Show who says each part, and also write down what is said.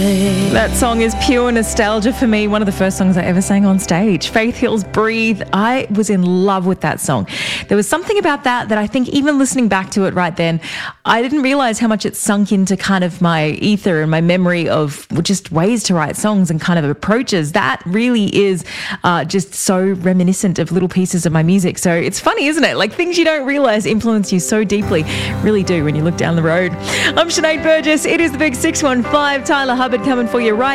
Speaker 1: That song is pure nostalgia for me. One of the first songs I ever sang on stage. Faith Hill's Breathe. I was in love with that song. There was something about that I think even listening back to it right then, I didn't realize how much it sunk into kind of my ether and my memory of just ways to write songs and kind of approaches. That really is just so reminiscent of little pieces of my music. So it's funny, isn't it? Like things you don't realize influence you so deeply really do when you look down the road. I'm Sinead Burgess. It is the Big 615. Tyler Hubbard coming for you right